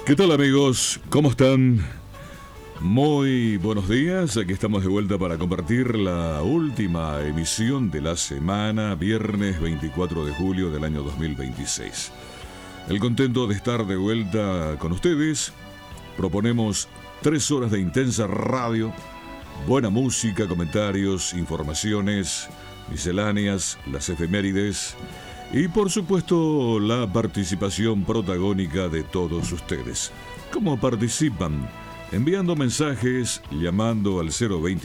¿Qué tal, amigos? ¿Cómo están? Muy buenos días, aquí estamos de vuelta para compartir la última emisión de la semana, viernes 24 de julio del año 2026. El contento de estar de vuelta con ustedes. Proponemos 3 horas de intensa radio, buena música, comentarios, informaciones, misceláneas, las efemérides y por supuesto la participación protagónica de todos ustedes. ¿Cómo participan? Enviando mensajes, llamando al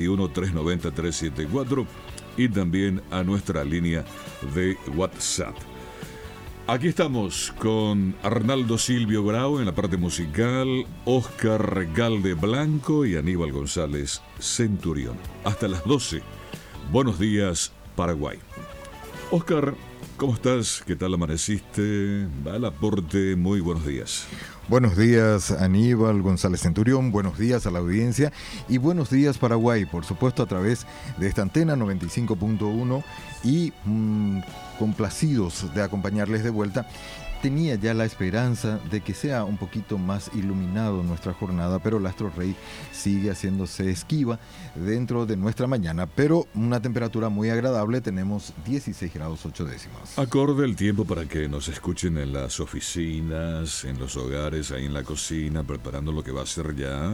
021-390-374 y también a nuestra línea de WhatsApp. Aquí estamos con Arnaldo Silvio Grau en la parte musical, Oscar Galde Blanco y Aníbal González Centurión. Hasta las 12. Buenos días, Paraguay. Oscar, ¿cómo estás? ¿Qué tal amaneciste? Va al aporte, muy buenos días. Buenos días, Aníbal González Centurión, buenos días a la audiencia y buenos días, Paraguay, por supuesto a través de esta antena 95.1 y complacidos de acompañarles de vuelta. Tenía ya la esperanza de que sea un poquito más iluminado nuestra jornada, pero el astro rey sigue haciéndose esquiva dentro de nuestra mañana, pero una temperatura muy agradable, tenemos 16 grados 8 décimas. Acorde el tiempo para que nos escuchen en las oficinas, en los hogares, ahí en la cocina, preparando lo que va a ser ya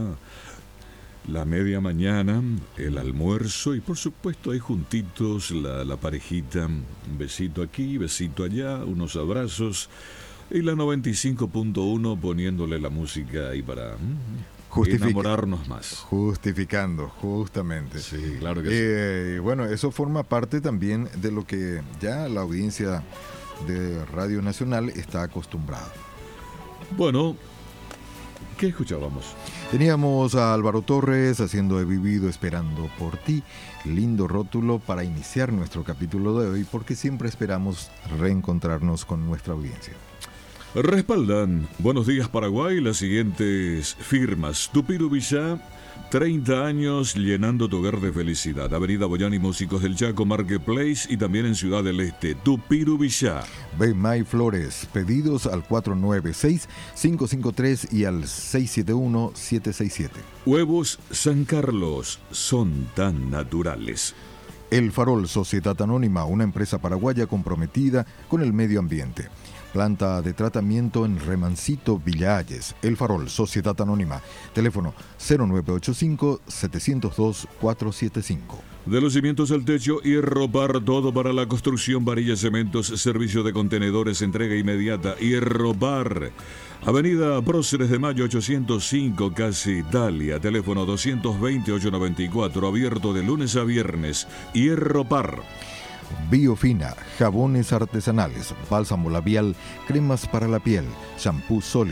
la media mañana, el almuerzo y por supuesto ahí juntitos la parejita, un besito aquí, besito allá, unos abrazos y la 95.1 poniéndole la música ahí para enamorarnos más. Justificando, justamente. Sí, claro que sí. Bueno, eso forma parte también de lo que ya la audiencia de Radio Nacional está acostumbrada. Bueno, ¿qué escuchábamos? Teníamos a Álvaro Torres haciendo He vivido esperando por ti. Lindo rótulo para iniciar nuestro capítulo de hoy porque siempre esperamos reencontrarnos con nuestra audiencia. Respaldan Buenos Días Paraguay las siguientes firmas: Tupiru Villá, 30 años llenando tu hogar de felicidad. Avenida Boyani Músicos del Chaco, Marketplace y también en Ciudad del Este. Tupiru Villá. Beimay Flores, pedidos al 496-553 y al 671-767. Huevos San Carlos, son tan naturales. El Farol, Sociedad Anónima, una empresa paraguaya comprometida con el medio ambiente. Planta de tratamiento en Remancito, Villa Ayes. El Farol, Sociedad Anónima. Teléfono 0985-702-475. De los cimientos al techo, Hierropar, todo para la construcción, varillas, cementos, servicio de contenedores, entrega inmediata. Hierropar. Avenida Próceres de Mayo 805, casi Italia. Teléfono 220-894, abierto de lunes a viernes. Hierropar. Biofina, jabones artesanales, bálsamo labial, cremas para la piel, shampoo sólido.